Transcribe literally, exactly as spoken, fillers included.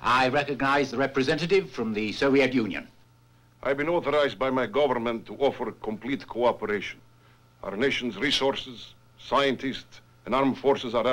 I recognize the representative from the Soviet Union. I've been authorized by my government to offer complete cooperation. Our nation's resources, scientists, and armed forces are